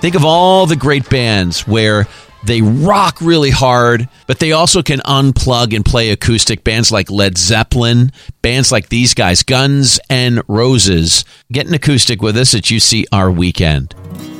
Think of all the great bands where they rock really hard, but they also can unplug and play acoustic. Bands like Led Zeppelin, bands like these guys, Guns N' Roses. Get an acoustic with us at UCR Weekend.